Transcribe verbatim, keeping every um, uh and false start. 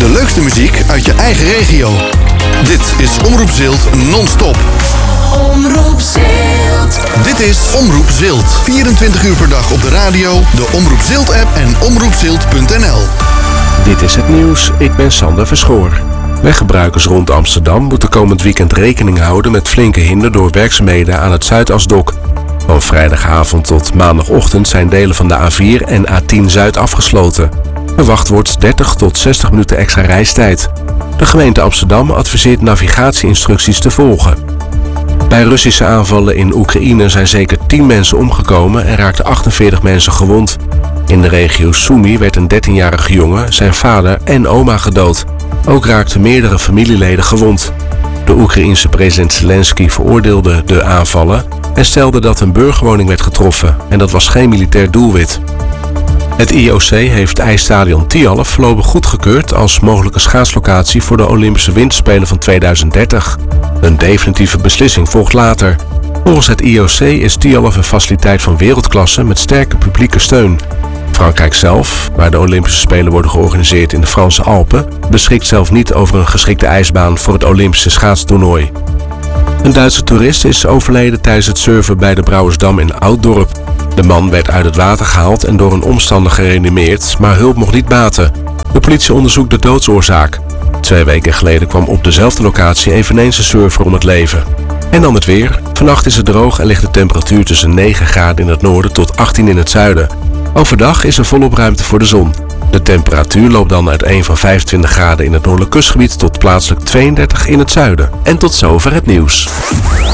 De leukste muziek uit je eigen regio. Dit is Omroep Zilt non-stop. Omroep Zilt. Dit is Omroep Zilt. vierentwintig uur per dag op de radio, de Omroep Zilt app en omroepzilt punt n l. Dit is het nieuws, ik ben Sander Verschoor. Weggebruikers rond Amsterdam moeten komend weekend rekening houden met flinke hinder door werkzaamheden aan het Zuidasdok. Van vrijdagavond tot maandagochtend zijn delen van de A vier en A tien Zuid afgesloten. Verwacht wordt dertig tot zestig minuten extra reistijd. De gemeente Amsterdam adviseert navigatieinstructies te volgen. Bij Russische aanvallen in Oekraïne zijn zeker tien mensen omgekomen en raakten achtenveertig mensen gewond. In de regio Sumy werd een dertienjarige jongen, zijn vader en oma gedood. Ook raakten meerdere familieleden gewond. De Oekraïense president Zelensky veroordeelde de aanvallen en stelde dat een burgerwoning werd getroffen en dat was geen militair doelwit. Het I O C heeft ijsstadion Tialf voorlopig goedgekeurd als mogelijke schaatslocatie voor de Olympische Winterspelen van tweeduizend dertig. Een definitieve beslissing volgt later. Volgens het I O C is Tialf een faciliteit van wereldklasse met sterke publieke steun. Frankrijk zelf, waar de Olympische Spelen worden georganiseerd in de Franse Alpen, beschikt zelf niet over een geschikte ijsbaan voor het Olympische schaatstoernooi. Een Duitse toerist is overleden tijdens het surfen bij de Brouwersdam in Ouddorp. De man werd uit het water gehaald en door een omstander gereanimeerd, maar hulp mocht niet baten. De politie onderzoekt de doodsoorzaak. Twee weken geleden kwam op dezelfde locatie eveneens een surfer om het leven. En dan het weer. Vannacht is het droog en ligt de temperatuur tussen negen graden in het noorden tot achttien in het zuiden. Overdag is er volop ruimte voor de zon. De temperatuur loopt dan uiteen van vijfentwintig graden in het noordelijk kustgebied tot plaatselijk tweeëndertig in het zuiden. En tot zover het nieuws.